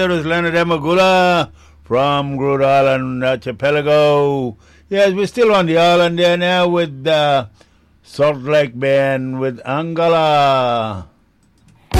there is Leonard Emagula from Groote Island Archipelago. Yes, we're still on the island there now with Salt Lake Band with Angala.